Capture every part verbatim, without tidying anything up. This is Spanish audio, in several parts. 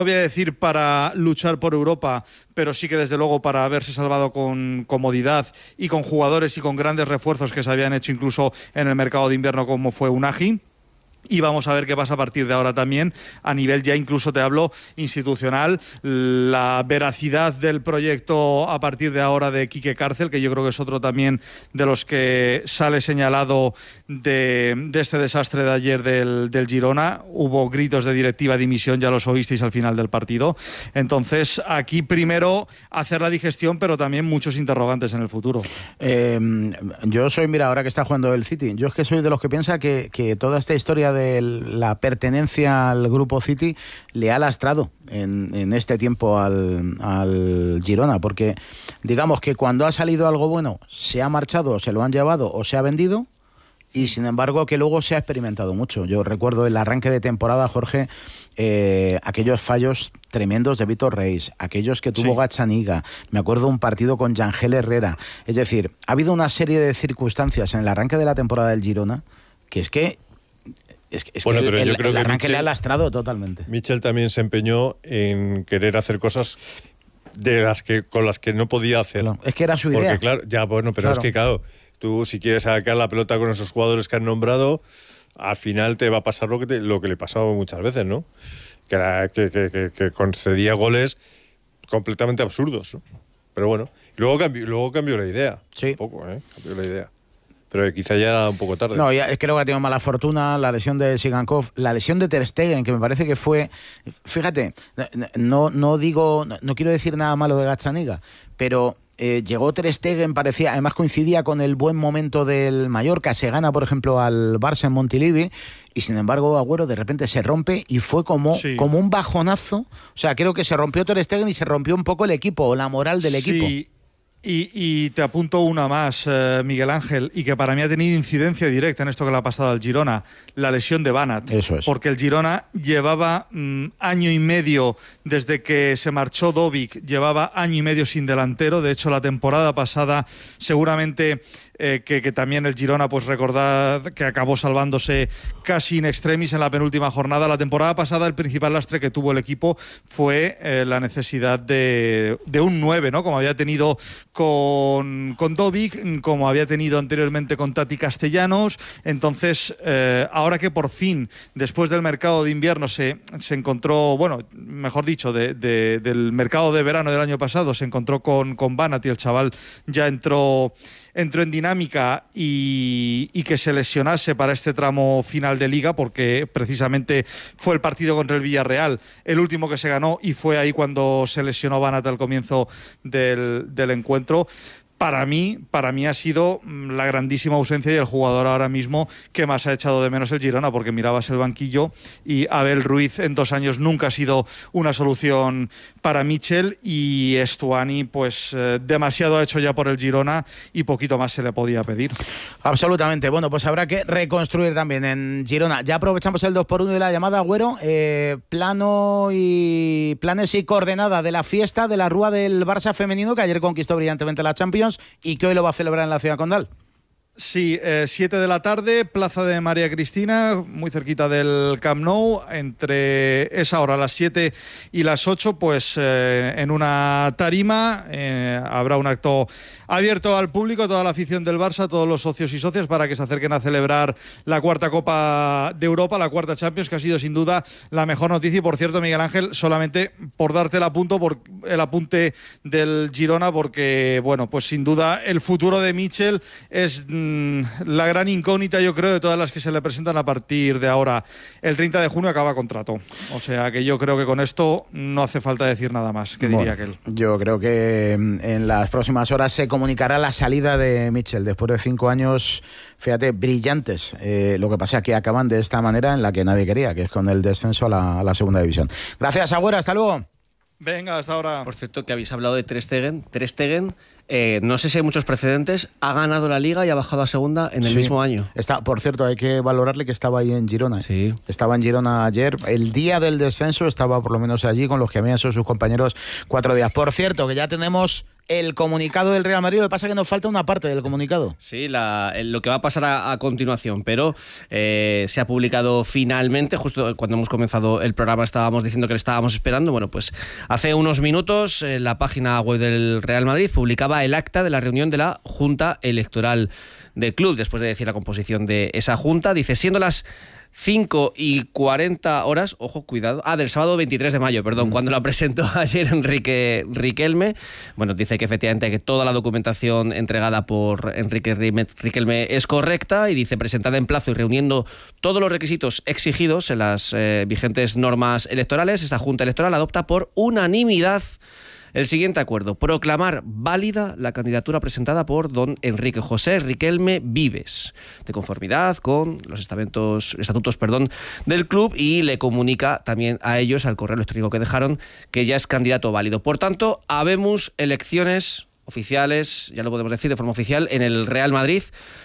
voy a decir para luchar por Europa, pero sí que desde luego para haberse salvado con comodidad y con jugadores y con grandes refuerzos que se habían hecho incluso en el mercado de invierno, como fue Unai. Y vamos a ver qué pasa a partir de ahora también, a nivel ya incluso te hablo institucional, la veracidad del proyecto a partir de ahora de Quique Cárcel, que yo creo que es otro también de los que sale señalado de, de este desastre de ayer del, del Girona. Hubo gritos de directiva, dimisión, ya los oísteis al final del partido. Entonces, aquí primero hacer la digestión, pero también muchos interrogantes en el futuro. Eh, yo soy, mira, ahora que está jugando el City, yo es que soy de los que piensa que, que toda esta historia de la pertenencia al grupo City le ha lastrado en, en este tiempo al, al Girona, porque digamos que cuando ha salido algo bueno se ha marchado, se lo han llevado o se ha vendido, y sin embargo que luego se ha experimentado mucho. Yo recuerdo el arranque de temporada, Jorge, eh, aquellos fallos tremendos de Víctor Reis, aquellos que tuvo sí. Gazzaniga, me acuerdo un partido con Yangel Herrera, es decir, ha habido una serie de circunstancias en el arranque de la temporada del Girona que es que Es, es bueno, que el, pero yo el, creo el que arranque Michel, le ha lastrado totalmente. Michel también se empeñó en querer hacer cosas de las que con las que no podía hacer. Claro, es que era su idea. Porque claro, ya bueno, pero claro. es que claro, tú si quieres sacar la pelota con esos jugadores que han nombrado, al final te va a pasar lo que te, lo que le pasaba muchas veces, ¿no? Que, era, que, que, que, que concedía goles completamente absurdos, ¿no? Pero bueno, luego cambió, luego cambió la idea. Sí. Un poco, ¿eh? Cambió la idea. Pero quizá ya era un poco tarde. No, ya, es que luego ha tenido mala fortuna, la lesión de Sigankov, la lesión de Ter Stegen, que me parece que fue... Fíjate, no, no digo, no, no quiero decir nada malo de Gazzaniga, pero eh, llegó Ter Stegen, parecía, además coincidía con el buen momento del Mallorca, se gana, por ejemplo, al Barça en Montilivi, y sin embargo Agüero de repente se rompe y fue como, sí. como un bajonazo. O sea, creo que se rompió Ter Stegen y se rompió un poco el equipo, o la moral del equipo. Sí. Y, y te apunto una más, eh, Miguel Ángel, y que para mí ha tenido incidencia directa en esto que le ha pasado al Girona, la lesión de Banat. Eso es. Porque el Girona llevaba mm, año y medio desde que se marchó Dovic, llevaba año y medio sin delantero. De hecho, la temporada pasada seguramente eh, que, que también el Girona, pues recordad que acabó salvándose casi in extremis en la penúltima jornada. La temporada pasada el principal lastre que tuvo el equipo fue eh, la necesidad de, de un nueve, ¿no? Como había tenido con, con Dovic, como había tenido anteriormente con Tati Castellanos. Entonces, eh, ahora que por fin, después del mercado de invierno se, se encontró, bueno, mejor dicho, de, de, del mercado de verano del año pasado, se encontró con, con Banat y el chaval ya entró... entró en dinámica y, y que se lesionase para este tramo final de Liga, porque precisamente fue el partido contra el Villarreal el último que se ganó y fue ahí cuando se lesionó Banat al comienzo del, del encuentro. Para mí, para mí ha sido la grandísima ausencia y el jugador ahora mismo que más ha echado de menos el Girona, porque mirabas el banquillo y Abel Ruiz en dos años nunca ha sido una solución para Michel, y Estuani pues eh, demasiado ha hecho ya por el Girona y poquito más se le podía pedir. Absolutamente. Bueno, pues habrá que reconstruir también en Girona. Ya aprovechamos el dos por uno y la llamada, Agüero. Eh, plano y planes y coordenada de la fiesta de la Rúa del Barça femenino, que ayer conquistó brillantemente la Champions y que hoy lo va a celebrar en la ciudad condal. Sí, eh, siete de la tarde, Plaza de María Cristina, muy cerquita del Camp Nou. Entre esa hora, las siete y las ocho, pues eh, en una tarima eh, habrá un acto abierto al público, toda la afición del Barça, todos los socios y socias, para que se acerquen a celebrar la cuarta Copa de Europa, la cuarta Champions, que ha sido sin duda la mejor noticia. Y por cierto, Miguel Ángel, solamente por darte el apunto, por el apunte del Girona, porque bueno, pues sin duda el futuro de Michel es la gran incógnita, yo creo, de todas las que se le presentan a partir de ahora. El treinta de junio acaba contrato, o sea que yo creo que con esto no hace falta decir nada más, que diría bueno, aquel. Yo creo que en las próximas horas se comunicará la salida de Michel después de cinco años, fíjate, brillantes. Eh, lo que pasa es que acaban de esta manera en la que nadie quería, que es con el descenso a la, a la segunda división. Gracias, Agüero, hasta luego. Venga, hasta ahora. Por cierto, que habéis hablado de Ter Stegen. Ter Stegen Eh, no sé si hay muchos precedentes, ha ganado la Liga y ha bajado a segunda en el sí. mismo año. Está, por cierto, hay que valorarle que estaba ahí en Girona. Sí. Estaba en Girona ayer. El día del descenso estaba por lo menos allí con los que habían sido sus compañeros cuatro días. Por cierto, que ya tenemos el comunicado del Real Madrid. Lo que pasa es que nos falta una parte del comunicado. Sí, la, lo que va a pasar a, a continuación, pero eh, se ha publicado finalmente, justo cuando hemos comenzado el programa estábamos diciendo que lo estábamos esperando. Bueno, pues hace unos minutos en la página web del Real Madrid publicaba el acta de la reunión de la Junta Electoral del club, después de decir la composición de esa junta. Dice, siendo las cinco y cuarenta horas, ojo, cuidado, ah, del sábado veintitrés de mayo, perdón, mm. cuando la presentó ayer Enrique Riquelme. Bueno, dice que efectivamente que toda la documentación entregada por Enrique Riquelme es correcta y dice, presentada en plazo y reuniendo todos los requisitos exigidos en las eh, vigentes normas electorales, esta Junta Electoral adopta por unanimidad el siguiente acuerdo: proclamar válida la candidatura presentada por don Enrique José Riquelme Vives, de conformidad con los estamentos, estatutos perdón, del club, y le comunica también a ellos, al correo electrónico que dejaron, que ya es candidato válido. Por tanto, habemos elecciones oficiales, ya lo podemos decir de forma oficial, en el Real Madrid.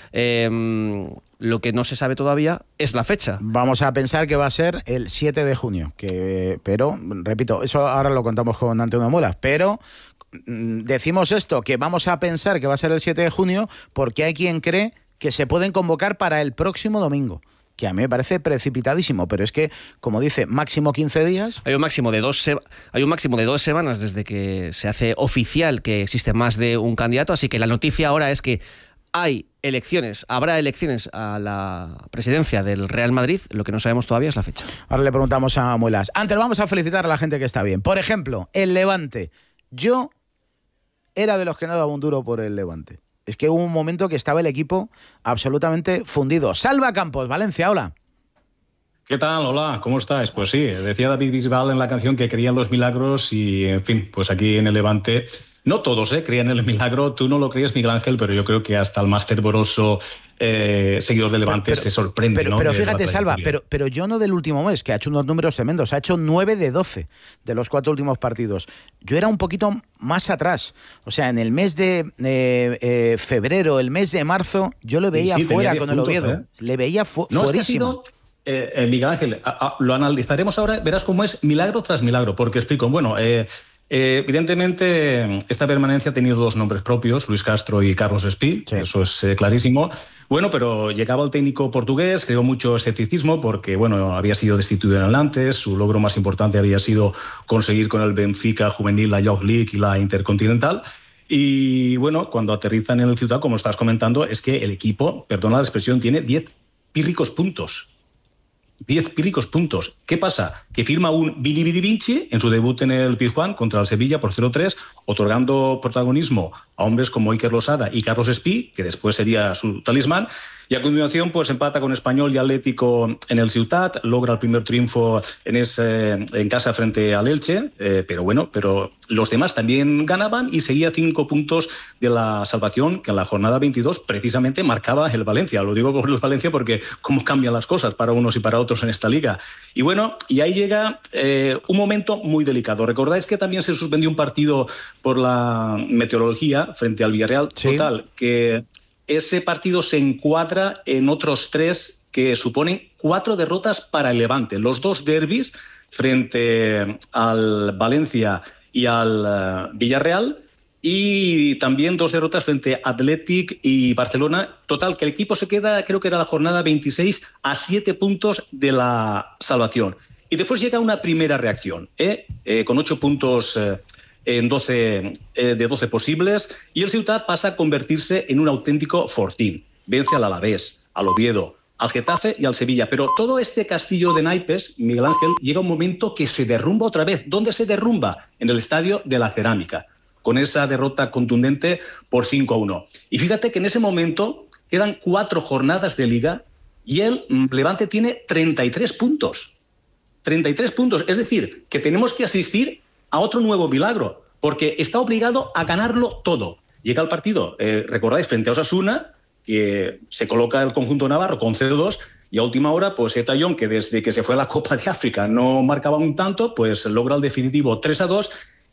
Eh, lo que no se sabe todavía es la fecha. Vamos a pensar que va a ser el siete de junio, que, pero, repito, eso ahora lo contamos con Antonio Molas, pero decimos esto, que vamos a pensar que va a ser el siete de junio porque hay quien cree que se pueden convocar para el próximo domingo, que a mí me parece precipitadísimo, pero es que, como dice, máximo quince días. Hay un máximo de dos, se- hay un máximo de dos semanas desde que se hace oficial que existe más de un candidato, así que la noticia ahora es que hay elecciones, habrá elecciones a la presidencia del Real Madrid, lo que no sabemos todavía es la fecha. Ahora le preguntamos a Muelas. Antes vamos a felicitar a la gente que está bien. Por ejemplo, el Levante. Yo era de los que no daba un duro por el Levante. Es que hubo un momento que estaba el equipo absolutamente fundido. Salva Campos, Valencia, hola. ¿Qué tal? Hola, ¿cómo estáis? Pues sí, decía David Bisbal en la canción que creía en los milagros y, en fin, pues aquí en el Levante, no todos ¿eh? creían en el milagro. Tú no lo crees, Miguel Ángel, pero yo creo que hasta el más fervoroso eh, seguidor de Levante pero, pero, se sorprende. Pero, ¿no? pero fíjate, Salva, pero, pero yo no del último mes, que ha hecho unos números tremendos, ha hecho nueve de doce de los cuatro últimos partidos. Yo era un poquito más atrás. O sea, en el mes de eh, eh, febrero, el mes de marzo, yo lo veía sí, sí, fuera con el puntos, Oviedo. ¿eh? Le veía fu- no, fuerísimo. Es que Eh, eh, Miguel Ángel, a, a, lo analizaremos ahora, verás cómo es milagro tras milagro, porque explico, bueno, eh, eh, evidentemente esta permanencia ha tenido dos nombres propios, Luis Castro y Carlos Espí, sí. Eso es eh, clarísimo. Bueno, pero llegaba el técnico portugués, creó mucho escepticismo porque, bueno, había sido destituido en el Nantes, su logro más importante había sido conseguir con el Benfica juvenil la Youth League y la Intercontinental. Y bueno, cuando aterrizan en el Ciudad, como estás comentando, es que el equipo, perdona la expresión, tiene diez pírricos puntos. diez pírricos puntos. ¿Qué pasa? Que firma un Vini Vidi Vinci en su debut en el Pizjuán contra el Sevilla por cero tres, otorgando protagonismo a hombres como Iker Losada y Carlos Espí, que después sería su talismán, y a continuación pues empata con Español y Atlético en el Ciutat, logra el primer triunfo en, ese, en casa frente al Elche, eh, pero bueno, pero los demás también ganaban y seguía cinco puntos de la salvación que en la jornada veintidós precisamente marcaba el Valencia. Lo digo por el Valencia porque cómo cambian las cosas para unos y para otros en esta liga. Y bueno, y ahí llega eh, un momento muy delicado. ¿Recordáis que también se suspendió un partido por la meteorología frente al Villarreal? Sí. Total, que ese partido se encuadra en otros tres que suponen cuatro derrotas para el Levante. Los dos derbis frente al Valencia y al uh, Villarreal, y también dos derrotas frente a Athletic y Barcelona. Total, que el equipo se queda, creo que era la jornada veintiséis, a siete puntos de la salvación. Y después llega una primera reacción, ¿eh? Eh, con ocho puntos eh, en doce, eh, de doce posibles, y el Ciutat pasa a convertirse en un auténtico fortín. Vence al Alavés, al Oviedo, al Getafe y al Sevilla. Pero todo este castillo de naipes, Miguel Ángel, llega un momento que se derrumba otra vez. ¿Dónde se derrumba? En el Estadio de la Cerámica, con esa derrota contundente por cinco a uno. Y fíjate que en ese momento quedan cuatro jornadas de Liga y el Levante tiene treinta y tres puntos. treinta y tres puntos. Es decir, que tenemos que asistir a otro nuevo milagro, porque está obligado a ganarlo todo. Llega el partido, eh, recordáis, frente a Osasuna, que se coloca el conjunto navarro con cero dos, y a última hora, pues Etayón, que desde que se fue a la Copa de África no marcaba un tanto, pues logra el definitivo tres a dos,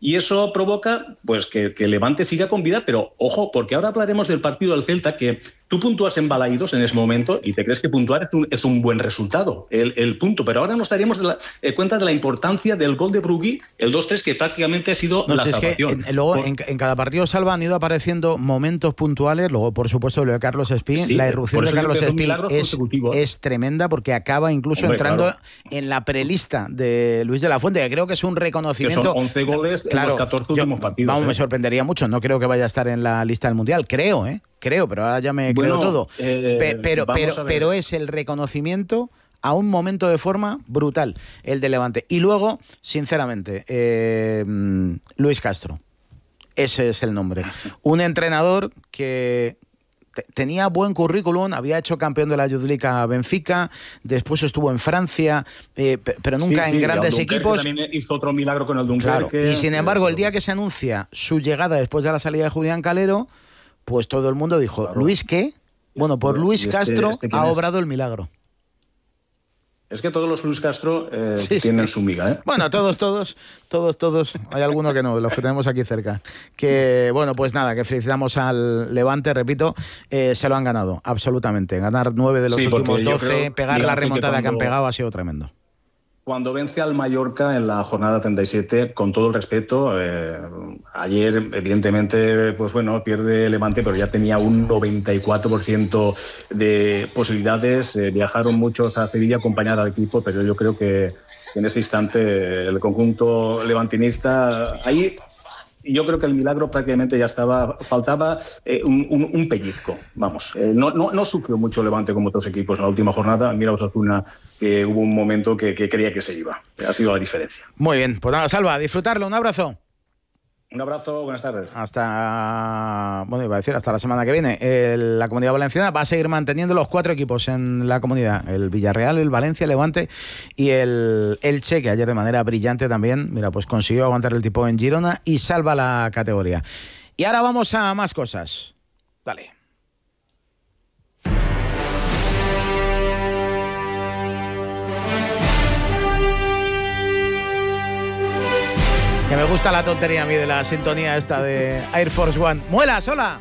y eso provoca pues que, que Levante siga con vida, pero ojo, porque ahora hablaremos del partido del Celta, que tú puntúas en Balaídos en ese momento y te crees que puntuar es un, es un buen resultado, el, el punto, pero ahora nos daríamos de la, eh, cuenta de la importancia del gol de Brugui, el dos tres, que prácticamente ha sido no, la si salvación. Es que en, luego Por... en, en cada partido, Salva, han ido apareciendo momentos puntuales, luego por supuesto lo de Carlos Espí, sí, la irrupción de Carlos Espí es, es tremenda porque acaba incluso Hombre, entrando claro. en la prelista de Luis de la Fuente, que creo que es un reconocimiento. Que son once goles claro, en los catorce últimos partidos. Vamos, ¿eh? me sorprendería mucho, no creo que vaya a estar en la lista del Mundial, creo, ¿eh? Creo, pero ahora ya me bueno, creo todo. Eh, Pe pero, pero, pero es el reconocimiento a un momento de forma brutal, el de Levante. Y luego, sinceramente, eh, Luis Castro. Ese es el nombre. Un entrenador que tenía buen currículum, había hecho campeón de la Youth League a Benfica, después estuvo en Francia, eh, pero nunca sí, sí, en grandes equipos. También hizo otro milagro con el Dunkerque. Claro. Y sin embargo, el día que se anuncia su llegada después de la salida de Julián Calero, pues todo el mundo dijo, claro. ¿Luis qué? Bueno, por Luis este, Castro este ha obrado el milagro. Es que todos los Luis Castro eh, sí, tienen sí. su miga, ¿eh? Bueno, todos, todos, todos, todos. Hay alguno que no, los que tenemos aquí cerca. Que, bueno, pues nada, que felicitamos al Levante, repito, eh, se lo han ganado, absolutamente. Ganar nueve de los sí, últimos doce, creo, pegar la remontada que, cuando... que han pegado ha sido tremendo. Cuando vence al Mallorca en la jornada treinta y siete, con todo el respeto, eh, ayer evidentemente, pues bueno, pierde Levante, pero ya tenía un noventa y cuatro por ciento de posibilidades. Eh, viajaron muchos a Sevilla a acompañar al equipo, pero yo creo que en ese instante el conjunto levantinista, ahí yo creo que el milagro prácticamente ya estaba, faltaba eh, un, un, un pellizco, vamos. Eh, no, no, no sufrió mucho Levante como otros equipos en la última jornada. Mira Osasuna, que hubo un momento que, que creía que se iba. Ha sido la diferencia. Muy bien, pues nada, Salva, disfrutarlo, un abrazo. Un abrazo, buenas tardes. Hasta, bueno, iba a decir, hasta la semana que viene. El, la Comunidad Valenciana va a seguir manteniendo los cuatro equipos en la comunidad. El Villarreal, el Valencia, el Levante y el Elche, que ayer de manera brillante también, mira, pues consiguió aguantar el tipo en Girona y salva la categoría. Y ahora vamos a más cosas. Dale. Que me gusta la tontería a mí de la sintonía esta de Air Force One. ¡Muelas, hola!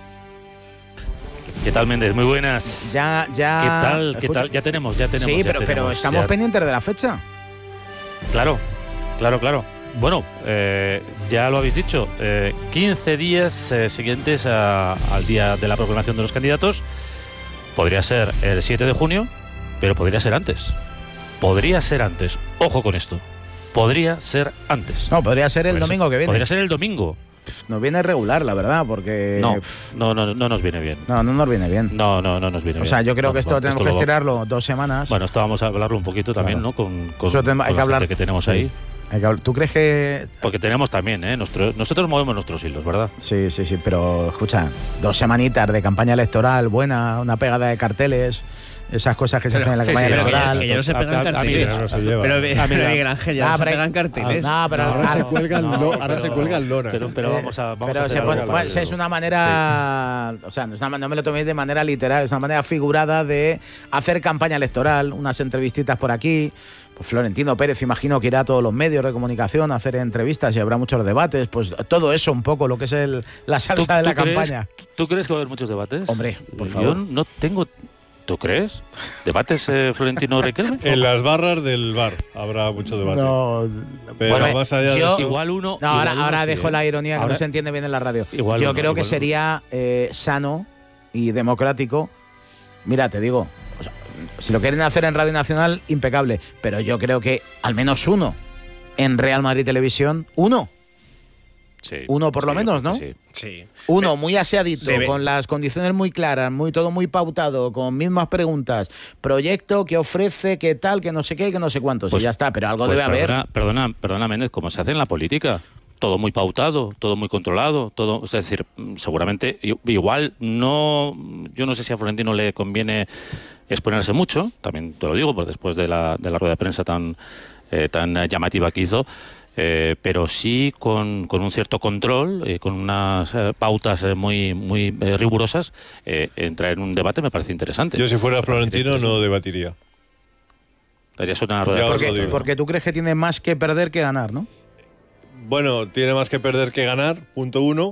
¿Qué tal, Méndez? Muy buenas. Ya, ya... ¿Qué tal? Escucha. ¿Qué tal? Ya tenemos, ya tenemos. Sí, pero, ya pero tenemos, estamos ya... pendientes de la fecha. Claro, claro, claro. Bueno, eh, ya lo habéis dicho, eh, quince días eh, siguientes a, al día de la proclamación de los candidatos. Podría ser el siete de junio, pero podría ser antes. Podría ser antes. Ojo con esto. Podría ser antes. No, podría ser el Podría domingo ser, que viene. Podría ser el domingo. Nos viene regular, la verdad, porque... No, no, no, no nos viene bien. No, no nos viene bien. No, no, no nos viene o bien. O sea, yo creo no, que esto no, tenemos esto que lo... estirarlo dos semanas. Bueno, esto vamos a hablarlo un poquito también, claro. ¿no? Con, con, Eso te, con hay que la hablar gente que tenemos sí. ahí. Hay que, ¿tú crees que...? Porque tenemos también, ¿eh? Nuestro, nosotros movemos nuestros hilos, ¿verdad? Sí, sí, sí, pero escucha, dos semanitas de campaña electoral buena, una pegada de carteles... Esas cosas que se hacen en la sí, campaña sí, electoral. Que, que ya no se pegan carteles. No se lleva. Pero, pero, ah, pero Miguel Ángel, ya ah, no se pegan carteles. No, pero ahora, claro, se cuelgan no, lo, pero, ahora se cuelgan lonas. Pero, pero vamos a, vamos pero a hacer se puede, algo pues, es una manera, sí. o sea, no, es una, no me lo toméis de manera literal, es una manera figurada de hacer campaña electoral, unas entrevistitas por aquí. Pues Florentino Pérez, imagino que irá a todos los medios de comunicación a hacer entrevistas y habrá muchos debates. Pues todo eso, un poco lo que es el, la salsa de la crees, campaña. ¿Tú crees que va a haber muchos debates? Hombre, por favor. Yo no tengo. ¿Tú crees? ¿Debates eh, Florentino Riquelme? En las barras del bar habrá mucho debate. No, pero bueno, más allá de yo, eso... Igual uno... No, igual ahora, uno ahora sí, dejo ¿eh? la ironía que ahora, no se entiende bien en la radio. Igual yo uno, creo que igual sería eh, sano y democrático. Mira, te digo, o sea, si lo quieren hacer en Radio Nacional, impecable. Pero yo creo que al menos uno en Real Madrid Televisión, uno. Sí, uno por sí, lo menos, ¿no? Sí. Sí. Uno muy aseadito, Debe. con las condiciones muy claras, muy todo muy pautado, con mismas preguntas, proyecto, qué ofrece, qué tal, que no sé qué, que no sé cuántos, Pues, y ya está, pero algo pues debe perdona, haber. Perdona, perdona, Méndez, como se hace en la política. Todo muy pautado, todo muy controlado, todo, es decir, seguramente igual no, yo no sé si a Florentino le conviene exponerse mucho, también te lo digo, pues después de la, de la rueda de prensa tan, eh, tan llamativa que hizo. Eh, pero sí con, con un cierto control, eh, con unas eh, pautas eh, muy muy eh, rigurosas, eh, entrar en un debate me parece interesante. Yo si fuera Florentino no debatiría. Darías una rueda de prensa. Porque, porque tú crees que tiene más que perder que ganar, ¿no? bueno, tiene más que perder que ganar, punto uno.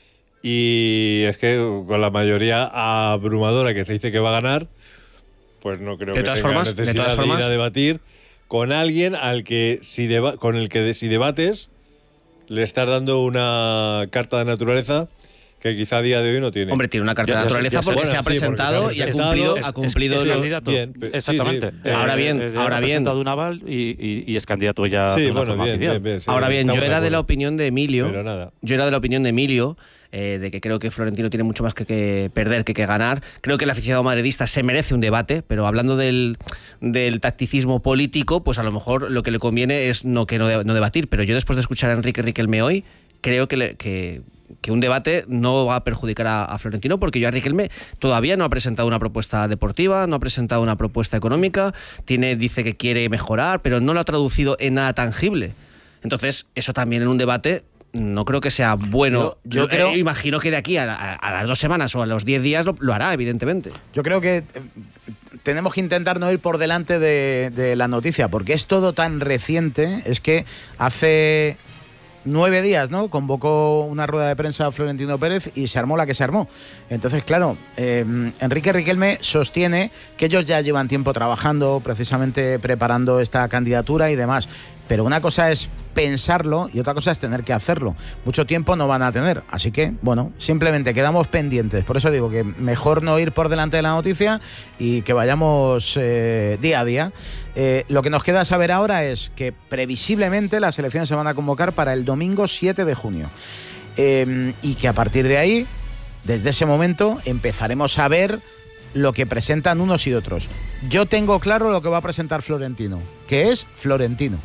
Y es que con la mayoría abrumadora que se dice que va a ganar, pues no creo de que todas tenga formas, necesidad de, todas formas, de ir a debatir con alguien al que si deba, con el que de, si debates le estás dando una carta de naturaleza que quizá a día de hoy no tiene. Hombre, tiene una carta Ya- de ya- naturaleza ya- porque bueno, se ha sí, porque presentado se y ha ha cumplido, presentado, ha cumplido es, es lo- candidato. Bien, pe- Exactamente. sí, sí. Ahora bien, Eh, ahora ha bien. presentado un aval y, y- y es candidato ya Sí, de una bueno, forma bien, oficial. bien, bien, sí, Ahora bien, estamos yo era de la acuerdo. opinión de Emilio. Pero nada. Yo era de la opinión de Emilio, eh, de que creo que Florentino tiene mucho más que, que perder que que ganar. Creo que el aficionado madridista se merece un debate, pero hablando del, del tacticismo político, pues a lo mejor lo que le conviene es no que no, de- no debatir. Pero yo, después de escuchar a Enrique Riquelme hoy, creo que, le- que, que un debate no va a perjudicar a, a Florentino, porque yo a Riquelme todavía no ha presentado una propuesta deportiva, no ha presentado una propuesta económica, tiene, dice que quiere mejorar, pero no lo ha traducido en nada tangible. Entonces, eso también en un debate no creo que sea bueno. Yo- yo Eh, creo- imagino que de aquí a, a- a las dos semanas o a los diez días lo, lo hará, evidentemente. Yo creo que eh, tenemos que intentar no ir por delante de, de la noticia, porque es todo tan reciente. Es que hace nueve días, ¿no?, convocó una rueda de prensa a Florentino Pérez y se armó la que se armó. Entonces, claro, eh, Enrique Riquelme sostiene que ellos ya llevan tiempo trabajando, precisamente preparando esta candidatura y demás. Pero una cosa es pensarlo y otra cosa es tener que hacerlo. Mucho tiempo no van a tener. Así que, bueno, simplemente quedamos pendientes. Por eso digo que mejor no ir por delante de la noticia y que vayamos eh, día a día. Eh, lo que nos queda saber ahora es que previsiblemente las elecciones se van a convocar para el domingo siete de junio. Eh, y que a partir de ahí, desde ese momento, empezaremos a ver lo que presentan unos y otros. Yo tengo claro lo que va a presentar Florentino, que es Florentino.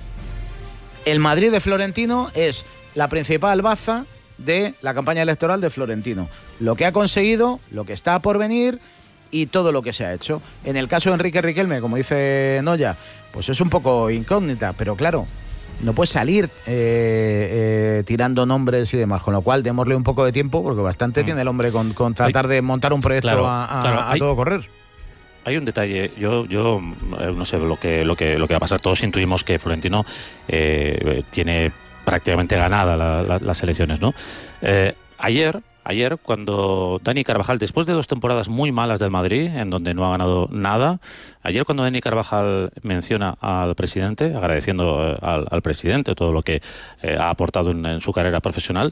El Madrid de Florentino es la principal baza de la campaña electoral de Florentino. Lo que ha conseguido, lo que está por venir y todo lo que se ha hecho. En el caso de Enrique Riquelme, como dice Noya, pues es un poco incógnita, pero claro, no puede salir eh, eh, tirando nombres y demás, con lo cual démosle un poco de tiempo, porque bastante mm. tiene el hombre con, con tratar hay, de montar un proyecto claro, a, a, claro, a hay, todo correr. Hay un detalle, yo yo no sé lo que lo que lo que va a pasar. Todos intuimos que Florentino eh, tiene prácticamente ganada la, la, las elecciones, ¿no? Eh, ayer Ayer, cuando Dani Carvajal, después de dos temporadas muy malas del Madrid, en donde no ha ganado nada, ayer cuando Dani Carvajal menciona al presidente, agradeciendo al, al presidente todo lo que eh, ha aportado en, en su carrera profesional,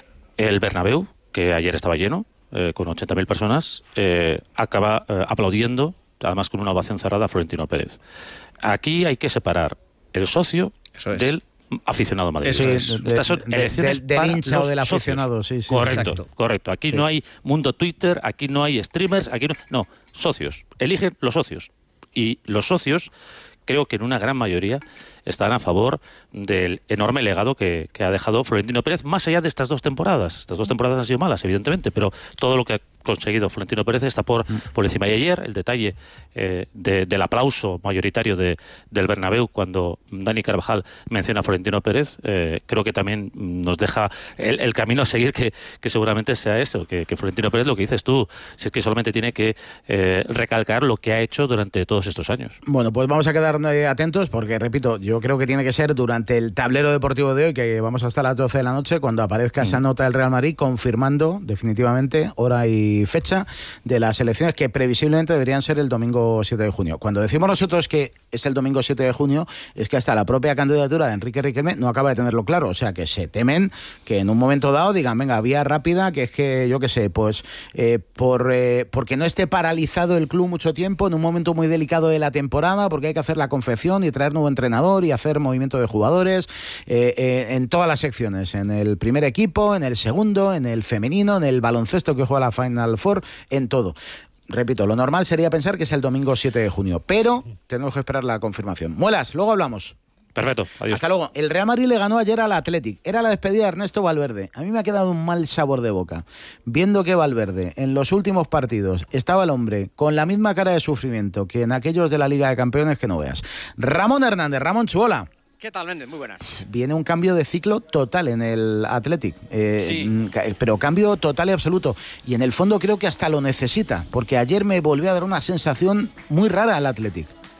el Bernabéu, que ayer estaba lleno, eh, con ochenta mil personas, eh, acaba eh, aplaudiendo, además con una ovación cerrada, a Florentino Pérez. Aquí hay que separar el socio Eso es. del aficionado madridista. Sí, de, Estas son de, elecciones de, de, del para hincha los o del socios. aficionado, sí, sí. Correcto, Exacto. correcto. Aquí sí. no hay mundo Twitter, aquí no hay streamers, aquí no, no, socios. Eligen los socios. Y los socios, creo que en una gran mayoría, están a favor del enorme legado que, que ha dejado Florentino Pérez, más allá de estas dos temporadas. Estas dos temporadas han sido malas, evidentemente, pero todo lo que ha conseguido Florentino Pérez está por, por encima. Y ayer el detalle eh, de, del aplauso mayoritario de, del Bernabéu cuando Dani Carvajal menciona a Florentino Pérez, eh, creo que también nos deja el, el camino a seguir, que, que seguramente sea eso, que, que Florentino Pérez, lo que dices tú, si es que solamente tiene que eh, recalcar lo que ha hecho durante todos estos años. Bueno, pues vamos a quedar eh, atentos porque, repito, yo creo que tiene que ser durante el tablero deportivo de hoy, que vamos hasta las doce de la noche, cuando aparezca mm. esa nota del Real Madrid confirmando definitivamente hora y fecha de las elecciones que previsiblemente deberían ser el domingo siete de junio. Cuando decimos nosotros que es el domingo siete de junio, es que hasta la propia candidatura de Enrique Riquelme no acaba de tenerlo claro, o sea que se temen que en un momento dado digan, venga, vía rápida, que es que yo qué sé, pues eh, por eh, porque no esté paralizado el club mucho tiempo en un momento muy delicado de la temporada, porque hay que hacer la confección y traer nuevo entrenador y hacer movimiento de jugadores eh, eh, en todas las secciones, en el primer equipo, en el segundo, en el femenino, en el baloncesto que juega la Final Four, en todo. Repito, lo normal sería pensar que es el domingo siete de junio, pero tenemos que esperar la confirmación. Muelas, luego hablamos. Perfecto, adiós. Hasta luego. El Real Madrid le ganó ayer al Athletic. Era la despedida de Ernesto Valverde. A mí me ha quedado un mal sabor de boca. Viendo que Valverde, en los últimos partidos, estaba el hombre con la misma cara de sufrimiento que en aquellos de la Liga de Campeones, que no veas. Ramón Hernández, Ramón Chuola. ¿Qué tal, Méndez? Muy buenas. Viene un cambio de ciclo total en el Athletic, eh, sí. pero cambio total y absoluto. Y en el fondo creo que hasta lo necesita, porque ayer me volvió a dar una sensación muy rara al Athletic.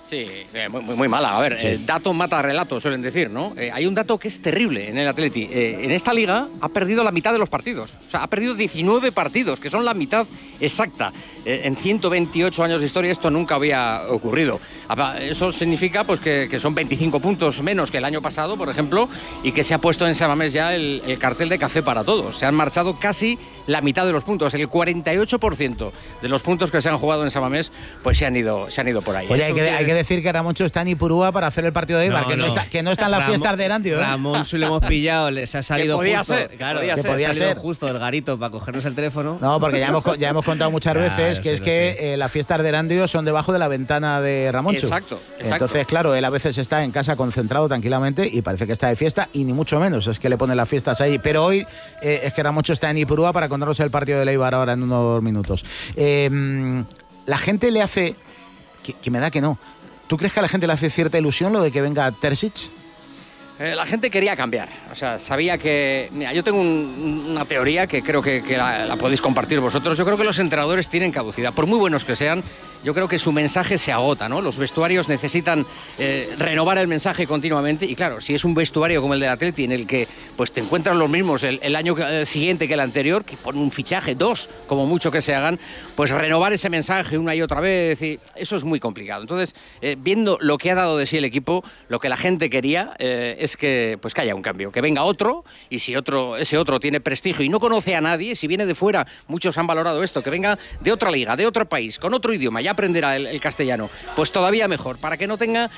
Sí, muy, muy, muy mala. A ver, sí. eh, dato mata relato, suelen decir, ¿no? Eh, hay un dato que es terrible en el Atleti. Eh, en esta liga ha perdido la mitad de los partidos. O sea, ha perdido diecinueve partidos, que son la mitad exacta. Eh, en ciento veintiocho años de historia esto nunca había ocurrido. Eso significa pues que, que son veinticinco puntos menos que el año pasado, por ejemplo, y que se ha puesto en San Mamés ya el, el cartel de café para todos. Se han marchado casi la mitad de los puntos. El cuarenta y ocho por ciento de los puntos que se han jugado en San Mamés pues se han ido, se han ido por ahí. Oye, hay que, hay que decir que Ramoncho está en Ipurúa para hacer el partido de Eibar, no, que, no. No está, que no está en las Ramón, fiestas de Erandio. ¿eh? Ramoncho le hemos pillado, se ha salido podía justo. Ser, claro, podía que ser. podía ser justo el garito para cogernos el teléfono. No, porque ya hemos, ya hemos contado muchas claro, veces que sí, es que eh, las fiestas de Erandio son debajo de la ventana de Ramoncho. Exacto, exacto. Entonces, claro, él a veces está en casa concentrado tranquilamente y parece que está de fiesta y ni mucho menos es que le ponen las fiestas ahí. Pero hoy eh, es que Ramoncho está en Ipurúa para contarnos el partido de Eibar ahora en unos minutos. Eh, la gente le hace... Que, que me da que no. ¿Tú crees que a la gente le hace cierta ilusión lo de que venga Terzic? Eh, la gente quería cambiar, o sea, sabía que... Mira, yo tengo un, una teoría que creo que, que la, la podéis compartir vosotros. Yo creo que los entrenadores tienen caducidad, por muy buenos que sean. Yo creo que su mensaje se agota, ¿no? Los vestuarios necesitan eh, renovar el mensaje continuamente y claro, si es un vestuario como el del Atleti en el que pues te encuentran los mismos el, el año siguiente que el anterior, que ponen un fichaje, dos, como mucho que se hagan, pues renovar ese mensaje una y otra vez, y eso es muy complicado. Entonces, eh, viendo lo que ha dado de sí el equipo, lo que la gente quería eh, es que, pues que haya un cambio, que venga otro, y si otro, ese otro tiene prestigio y no conoce a nadie, si viene de fuera, muchos han valorado esto, que venga de otra liga, de otro país, con otro idioma, ya aprenderá el, el castellano, pues todavía mejor, para que no tenga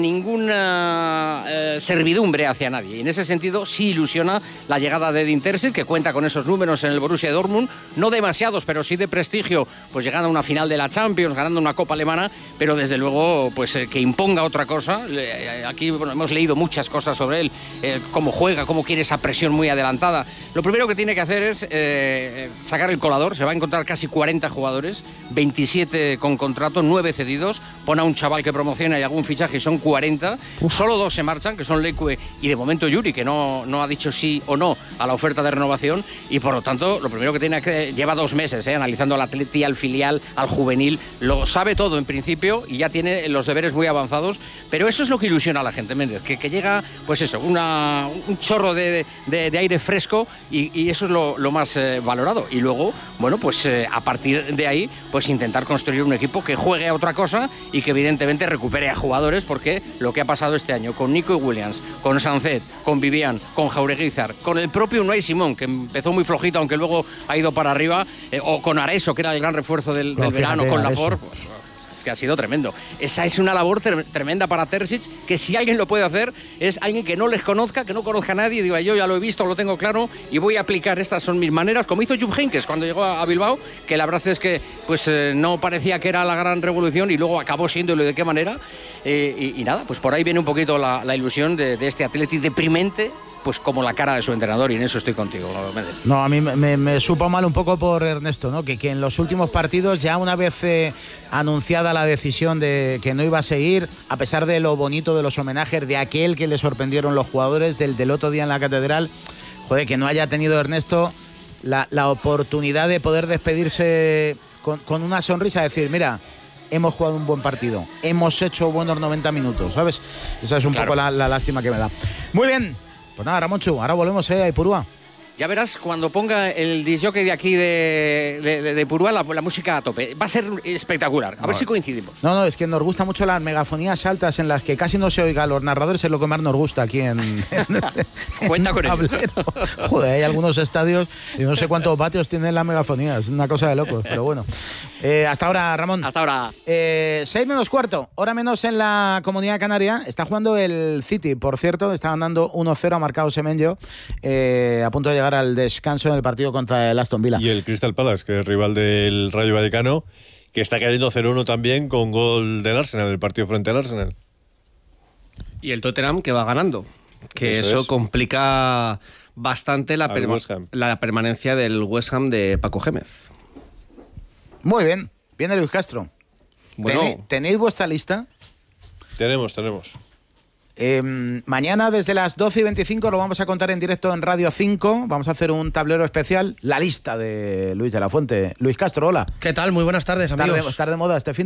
ninguna eh, servidumbre hacia nadie. Y en ese sentido sí ilusiona la llegada de Edin Terzic, que cuenta con esos números en el Borussia Dortmund, no demasiados, pero sí de prestigio, pues llegando a una final de la Champions, ganando una Copa Alemana, pero desde luego pues eh, que imponga otra cosa. Eh, aquí bueno, hemos leído muchas cosas sobre él, eh, cómo juega, cómo quiere esa presión muy adelantada. Lo primero que tiene que hacer es eh, sacar el colador, se va a encontrar casi cuarenta jugadores, veintisiete con contrato, nueve cedidos, pone a un chaval que promociona y algún fichaje y son cuarenta, Uf. Solo dos se marchan, que son Leque y de momento Yuri, que no, no ha dicho sí o no a la oferta de renovación, y por lo tanto lo primero que tiene que lleva dos meses eh, analizando al Atleti, al filial, al juvenil, lo sabe todo en principio y ya tiene los deberes muy avanzados, pero eso es lo que ilusiona a la gente, Méndez, que, que llega pues eso, una, un chorro de, de, de aire fresco y, y eso es lo, lo más eh, valorado, y luego, bueno, pues eh, a partir de ahí, pues intentar construir un equipo que juegue a otra cosa y que evidentemente recupere a jugadores, porque lo que ha pasado este año con Nico Williams, con Sancet, con Vivian, con Jaureguizar, con el propio Unai Simón, que empezó muy flojito aunque luego ha ido para arriba, eh, o con Areso, que era el gran refuerzo del, del verano, con Laporte, pues, es que ha sido tremendo. Esa es una labor tre- tremenda para Terzic, que si alguien lo puede hacer es alguien que no les conozca, que no conozca a nadie y diga yo ya lo he visto, lo tengo claro y voy a aplicar, estas son mis maneras, como hizo Jupp Heynckes cuando llegó a Bilbao, que la verdad es que pues eh, no parecía que era la gran revolución y luego acabó siendo y de qué manera, eh, y, y nada, pues por ahí viene un poquito la, la ilusión de, de este Atleti deprimente, pues como la cara de su entrenador, y en eso estoy contigo, Méndez. No, a mí me, me supo mal un poco por Ernesto, ¿no? Que, que en los últimos partidos, ya una vez eh, anunciada la decisión de que no iba a seguir, a pesar de lo bonito de los homenajes, de aquel que le sorprendieron los jugadores, del, del otro día en la Catedral, joder, que no haya tenido Ernesto la, la oportunidad de poder despedirse con, con una sonrisa, decir, mira, hemos jugado un buen partido, hemos hecho buenos noventa minutos, ¿sabes? Esa es un claro. poco la, la lástima que me da. Muy bien. Pues nada, Ramonchu, ahora volvemos eh, a Ipurúa. Ya verás cuando ponga el disjockey de aquí de, de, de Ipurúa la, la música a tope. Va a ser espectacular. A no, ver si coincidimos. No, no, es que nos gusta mucho las megafonías altas en las que casi no se oiga a los narradores, es lo que más nos gusta aquí en, en Cuenta con ello. Joder, hay algunos estadios y no sé cuántos vatios tienen las megafonías. Es una cosa de locos, pero bueno. Eh, hasta ahora, Ramón. Hasta ahora. Eh, seis menos cuarto, hora menos en la Comunidad Canaria. Está jugando el City, por cierto. Está ganando uno cero, ha marcado Semenyo, eh, a punto de llegar al descanso en el partido contra el Aston Villa. Y el Crystal Palace, que es rival del Rayo Vallecano, que está cayendo cero uno también con gol del Arsenal, el partido frente al Arsenal. Y el Tottenham, que va ganando, que eso, eso complica bastante la, perma- la permanencia del West Ham de Paco Gémez. Muy bien, viene Luis Castro. Bueno. ¿Tenéis, ¿Tenéis vuestra lista? Tenemos, tenemos. Eh, mañana desde las doce y veinticinco lo vamos a contar en directo en Radio cinco. Vamos a hacer un tablero especial, la lista de Luis de la Fuente. Luis Castro, hola. ¿Qué tal? Muy buenas tardes, amigos. Estar de, estar de moda este finde, ¿eh?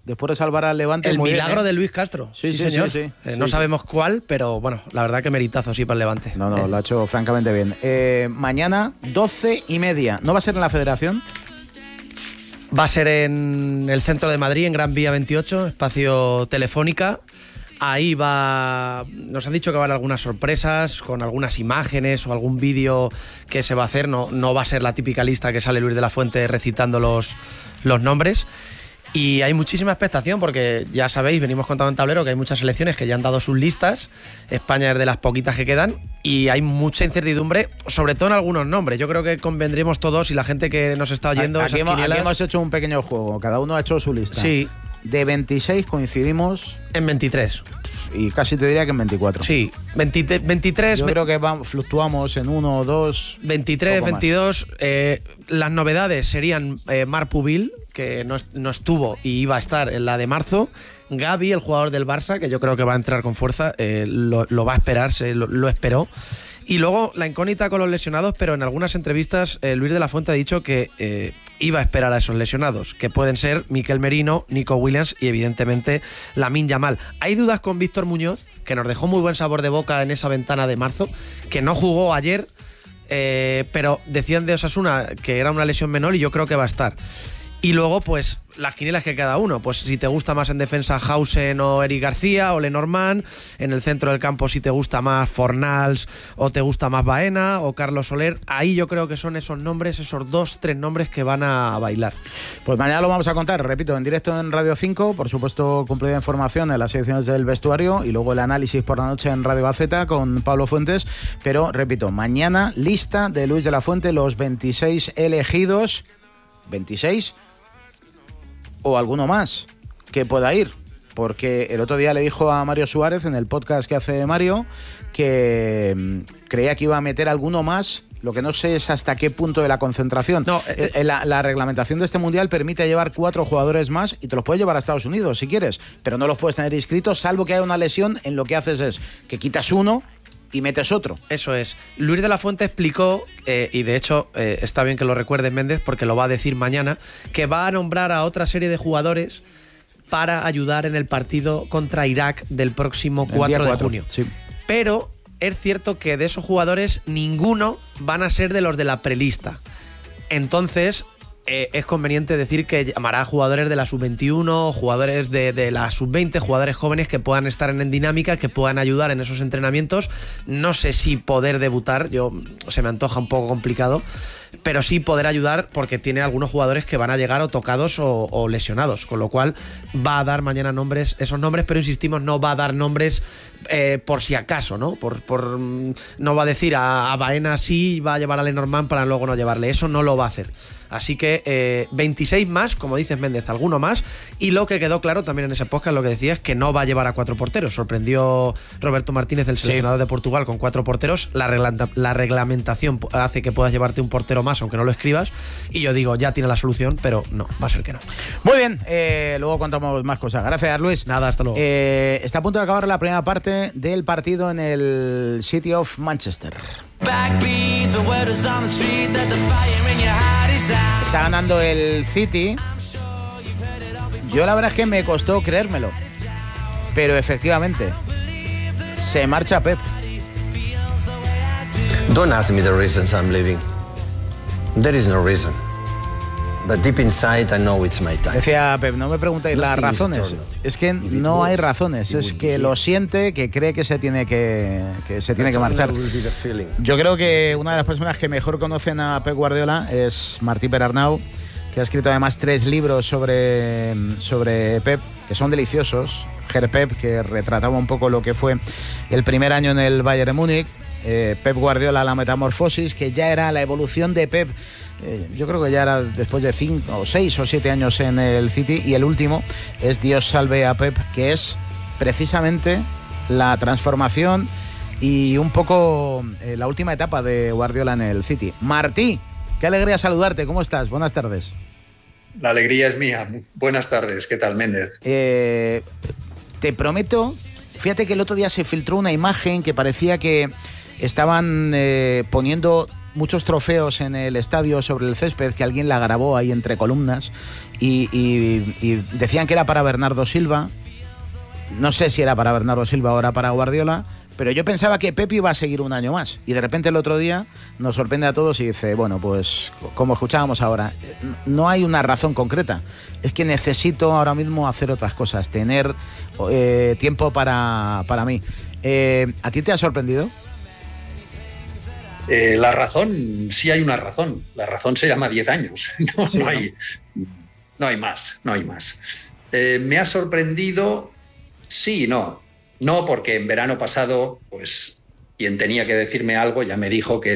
después de salvar al Levante. El muy milagro bien, ¿eh? de Luis Castro. Sí, sí, sí, señor. sí, sí. Eh, no Sí, sabemos sí. cuál, pero bueno, la verdad que meritazo sí para el Levante. No, no, eh. lo ha hecho francamente bien. Eh, mañana, doce y media. ¿No va a ser en la Federación? Va a ser en el centro de Madrid, en Gran Vía veintiocho, espacio Telefónica. Ahí va, nos han dicho que van a haber algunas sorpresas con algunas imágenes o algún vídeo que se va a hacer. No, no va a ser la típica lista que sale Luis de la Fuente recitando los, los nombres. Y hay muchísima expectación porque ya sabéis, venimos contando en tablero que hay muchas selecciones que ya han dado sus listas. España es de las poquitas que quedan y hay mucha incertidumbre, sobre todo en algunos nombres. Yo creo que convendremos todos y la gente que nos está oyendo. Aquí, esas hemos, aquí quinielas, hemos hecho un pequeño juego, cada uno ha hecho su lista. Sí. De veintiséis coincidimos. En veintitrés. Y casi te diría que en veinticuatro. Sí, veinte, veintitrés. Yo creo que vamos, fluctuamos en uno o dos. veintitrés, veintidós. Eh, las novedades serían eh, Marc Pubil, que no, no estuvo y iba a estar en la de marzo. Gavi, el jugador del Barça, que yo creo que va a entrar con fuerza, eh, lo, lo va a esperar, se lo, lo esperó. Y luego la incógnita con los lesionados, pero en algunas entrevistas eh, Luis de la Fuente ha dicho que eh, iba a esperar a esos lesionados, que pueden ser Mikel Merino, Nico Williams y evidentemente Lamine Yamal. Hay dudas con Víctor Muñoz, que nos dejó muy buen sabor de boca en esa ventana de marzo, que no jugó ayer, eh, pero decían de Osasuna que era una lesión menor y yo creo que va a estar. Y luego, pues, las quinielas que cada uno. Pues si te gusta más en defensa Hausen o Eric García o Lenormand. En el centro del campo si te gusta más Fornals o te gusta más Baena o Carlos Soler. Ahí yo creo que son esos nombres, esos dos, tres nombres que van a bailar. Pues mañana lo vamos a contar, repito, en directo en Radio cinco. Por supuesto, cumplida información en las ediciones del vestuario y luego el análisis por la noche en Radio Gaceta con Pablo Fuentes. Pero, repito, mañana lista de Luis de la Fuente, los veintiséis elegidos. ¿veintiséis? O alguno más que pueda ir, porque el otro día le dijo a Mario Suárez en el podcast que hace Mario que mmm, creía que iba a meter alguno más. Lo que no sé es hasta qué punto de la concentración. No, eh, eh, la, la reglamentación de este mundial permite llevar cuatro jugadores más y te los puedes llevar a Estados Unidos si quieres, pero no los puedes tener inscritos salvo que haya una lesión. En lo que haces es que quitas uno y metes otro. Eso es. Luis de la Fuente explicó, eh, y de hecho eh, está bien que lo recuerde Méndez porque lo va a decir mañana, que va a nombrar a otra serie de jugadores para ayudar en el partido contra Irak del próximo cuatro de junio. Sí. Pero es cierto que de esos jugadores ninguno van a ser de los de la prelista. Entonces eh, es conveniente decir que llamará a jugadores de la sub veintiuno, jugadores de, de la sub veinte, jugadores jóvenes que puedan estar en dinámica, que puedan ayudar en esos entrenamientos. No sé si poder debutar, yo se me antoja un poco complicado, pero sí poder ayudar porque tiene algunos jugadores que van a llegar o tocados o, o lesionados, con lo cual va a dar mañana nombres, esos nombres, pero insistimos, no va a dar nombres eh, por si acaso, ¿no? Por, por, no va a decir a, a Baena sí, va a llevar a Lenormand para luego no llevarle, eso no lo va a hacer. Así que eh, veintiséis más, como dices Méndez, alguno más. Y lo que quedó claro también en ese podcast, lo que decía es que no va a llevar a cuatro porteros. Sorprendió Roberto Martínez, el seleccionador sí. de Portugal, con cuatro porteros. La, regla- la reglamentación hace que puedas llevarte un portero más, aunque no lo escribas. Y yo digo, ya tiene la solución, pero no, va a ser que no. Muy bien, eh, luego contamos más cosas. Gracias, Luis. Nada, hasta luego. Eh, está a punto de acabar la primera parte del partido en el City of Manchester. Está ganando el City. Yo la verdad es que me costó creérmelo, pero efectivamente se marcha Pep. Don't ask me the reasons I'm leaving. There is no reason. But deep inside I know it's my time. Decía Pep, no me preguntéis las razones. Es que no hay razones, es que lo siente, que cree que se tiene que, que se tiene que marchar. Yo creo que una de las personas que mejor conocen a Pep Guardiola es Martí Perarnau, que ha escrito además tres libros sobre, sobre Pep, que son deliciosos. Her Pep, que retrataba un poco lo que fue el primer año en el Bayern de Múnich. Eh, Pep Guardiola, la metamorfosis, que ya era la evolución de Pep. Eh, yo creo que ya era después de cinco o seis o siete años en el City, y el último es Dios salve a Pep, que es precisamente la transformación y un poco eh, la última etapa de Guardiola en el City. Martí, qué alegría saludarte, ¿cómo estás? Buenas tardes. La alegría es mía. Buenas tardes, ¿qué tal, Méndez? Eh, te prometo, fíjate que el otro día se filtró una imagen que parecía que estaban eh, poniendo muchos trofeos en el estadio sobre el césped que alguien la grabó ahí entre columnas y, y, y decían que era para Bernardo Silva. No sé si era para Bernardo Silva o era para Guardiola, pero yo pensaba que Pep iba a seguir un año más. Y de repente el otro día nos sorprende a todos y dice, bueno, pues como escuchábamos ahora, no hay una razón concreta. Es que necesito ahora mismo hacer otras cosas, tener eh, tiempo para, para mí. Eh, ¿A ti te ha sorprendido? Eh, la razón, sí hay una razón. La razón se llama diez años. No, sí, no, hay, no hay más, no hay más. Eh, ¿Me ha sorprendido? Sí y no. No, porque en verano pasado, pues quien tenía que decirme algo ya me dijo que